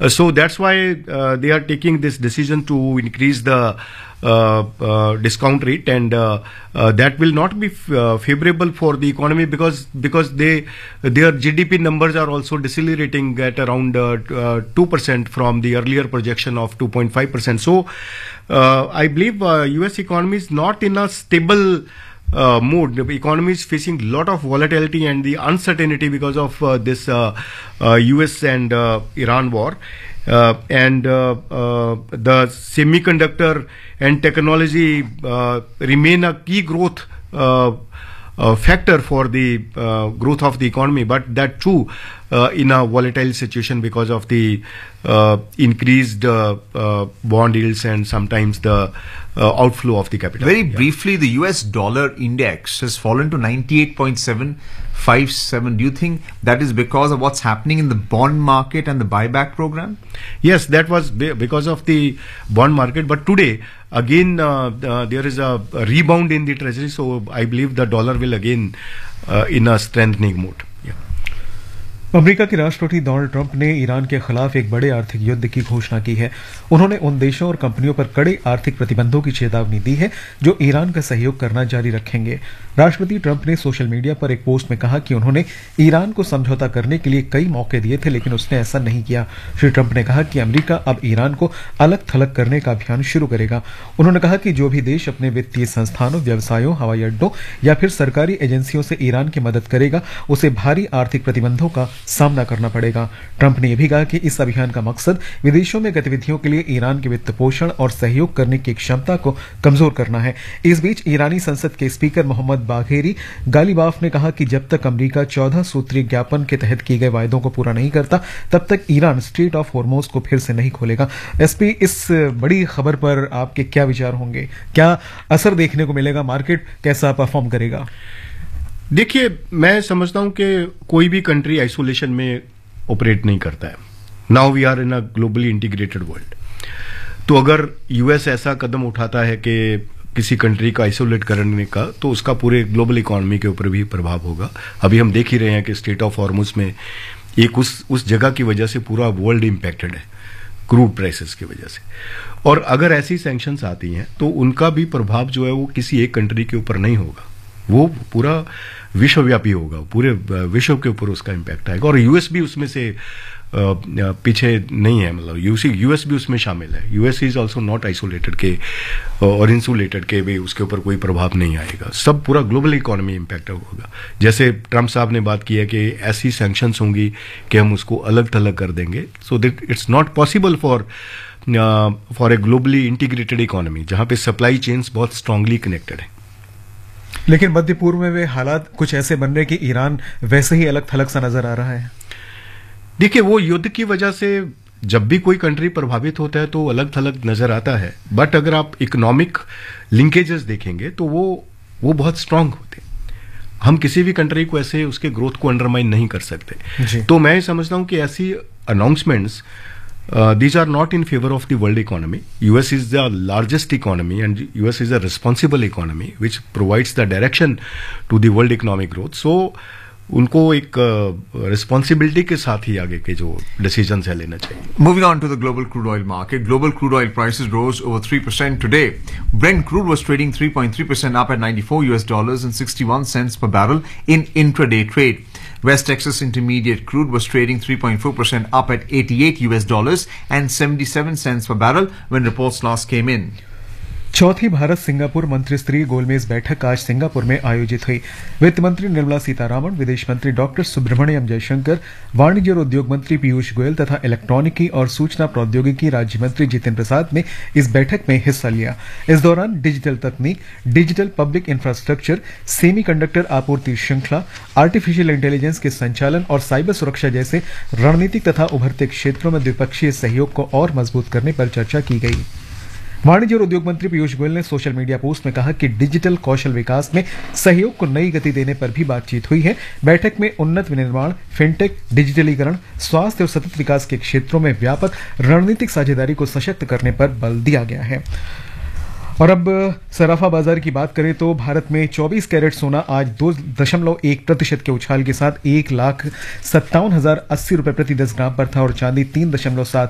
So that's why they are taking this decision to increase the discount rate, and that will not be favorable for the economy because their GDP numbers are also decelerating at around 2% from the earlier projection of 2.5%. So I believe US economy is not in a stable mood. The economy is facing a lot of volatility and the uncertainty because of this US and Iran war. And the semiconductor and technology remain a key growth factor for the growth of the economy, but that too in a volatile situation because of the increased bond yields and sometimes the outflow of the capital. Very briefly, the US dollar index has fallen to 98.757. Do you think that is because of what's happening in the bond market and the buyback program? Yes, that was because of the bond market. But today, again, there is a rebound in the treasury. So I believe the dollar will again in a strengthening mode. America के राष्ट्रपति Donald Trump ने Iran के खिलाफ एक बड़े आर्थिक युद्ध की घोषणा की है। उन्होंने उन देशों और कंपनियों पर कड़े आर्थिक प्रतिबंधों की चेतावनी दी है जो ईरान का सहयोग करना जारी रखेंगे। राष्ट्रपति ट्रंप ने सोशल मीडिया पर एक पोस्ट में कहा कि उन्होंने ईरान को समझौता करने के लिए कई मौके दिए थे, लेकिन उसने ऐसा नहीं किया। श्री ट्रंप ने कहा कि अमेरिका अब ईरान को अलग थलग करने का अभियान शुरू करेगा। उन्होंने कहा कि जो भी देश अपने वित्तीय संस्थानों, व्यवसायों, हवाई अड्डों या फिर सरकारी एजेंसियों से ईरान की मदद करेगा, उसे भारी आर्थिक प्रतिबंधों का सामना करना पड़ेगा। ट्रंप ने यह भी कहा कि इस अभियान का मकसद विदेशों में गतिविधियों के लिए ईरान के वित्त पोषण और सहयोग करने की क्षमता को कमजोर करना है। इस बीच ईरानी संसद के स्पीकर मोहम्मद बाघेरी गालिबाफ ने कहा कि जब तक अमेरिका 14 सूत्रीय ज्ञापन के तहत किए गए वायदों को पूरा नहीं करता, तब तक ईरान स्ट्रेट ऑफ हॉर्मोज को फिर से नहीं खोलेगा। एसपी, इस बड़ी खबर पर आपके क्या विचार होंगे? क्या असर देखने को मिलेगा? मार्केट कैसा परफॉर्म करेगा? देखिए, मैं समझता हूं कि कोई भी कंट्री आइसोलेशन में ऑपरेट नहीं करता है। Now we are in a globally integrated world. तो अगर यूएस ऐसा कदम उठाता है कि किसी कंट्री का आइसोलेट करने का, तो उसका पूरे ग्लोबल इकोनॉमी के ऊपर भी प्रभाव होगा। अभी हम देख ही रहे हैं कि स्ट्रेट ऑफ हॉर्मुज में एक उस जगह की वजह से पूरा वर्ल्ड इंपैक्टेड है, क्रूड प्राइसेस की वजह से। और अगर ऐसी सैंक्शंस आती हैं तो उनका भी प्रभाव जो है वो किसी एक कंट्री के ऊपर नहीं होगा, वो पूरा विश्वव्यापी होगा, पूरे विश्व के ऊपर उसका इम्पैक्ट आएगा। और यूएस भी उसमें से पीछे नहीं है, मतलब यूएस भी उसमें शामिल है। US is also not isolated के और इंसुलेटेड के भी उसके ऊपर कोई प्रभाव नहीं आएगा। सब पूरा ग्लोबल इकोनॉमी इम्पैक्ट होगा। जैसे ट्रंप साहब ने बात की है कि ऐसी सैंक्शंस होंगी कि हम उसको अलग थलग कर देंगे। So that it's not possible for a globally integrated economy जहां पे सप्लाई चेन्स बहुत स्ट्रांगली कनेक्टेड है। लेकिन मध्य पूर्व में वे हालात कुछ ऐसे बन रहे कि ईरान वैसे ही अलग थलग सा नजर आ रहा है। देखिए, वो युद्ध की वजह से जब भी कोई कंट्री प्रभावित होता है तो अलग थलग नजर आता है, बट अगर आप इकोनॉमिक लिंकेजेस देखेंगे तो वो बहुत स्ट्रांग होते हैं। हम किसी भी कंट्री को ऐसे उसके ग्रोथ को अंडरमाइन नहीं कर सकते। तो मैं समझता हूं कि ऐसी announcements these are not in favor of the world economy. US is the largest economy and US is a responsible economy which provides the direction to the world economic growth. So उनको एक responsibility के साथ ही आगे के जो decisions है लेना चाहिए। Moving on to the global crude oil market, global crude oil prices rose over 3% today. Brent crude was trading 3.3% up at $94 per barrel in intraday trade. West Texas Intermediate crude was trading 3.4% up at $88 per barrel when reports last came in. चौथी Bharat Singapore मंत्री स्तरीय गोलमेज बैठक आज Singapore में आयोजित हुई। वित्त मंत्री निर्मला सीतारामन, विदेश मंत्री डॉक्टर सुब्रमण्यम जयशंकर, वाणिज्य और उद्योग मंत्री पीयूष गोयल तथा इलेक्ट्रॉनिकी और सूचना प्रौद्योगिकी राज्य मंत्री जितिन प्रसाद ने इस बैठक में हिस्सा लिया। इस दौरान डिजिटल तकनीक, डिजिटल पब्लिक इंफ्रास्ट्रक्चर, सेमीकंडक्टर आपूर्ति श्रृंखला, आर्टिफिशियल इंटेलिजेंस के संचालन और साइबर सुरक्षा जैसे रणनीतिक तथा उभरते क्षेत्रों में द्विपक्षीय सहयोग को और मजबूत करने पर चर्चा की गई। वाणिज्य और उद्योग मंत्री पीयूष गोयल ने सोशल मीडिया पोस्ट में कहा कि डिजिटल कौशल विकास में सहयोग को नई गति देने पर भी बातचीत हुई है। बैठक में उन्नत विनिर्माण, फिनटेक, डिजिटलीकरण, स्वास्थ्य और सतत विकास के क्षेत्रों में व्यापक रणनीतिक साझेदारी को सशक्त करने पर बल दिया गया है। और अब सराफा बाजार की बात करें तो भारत में 24 कैरेट सोना आज 2.1% के उछाल के साथ 1,57,080 रुपए प्रति 10 ग्राम पर था और चांदी 3.7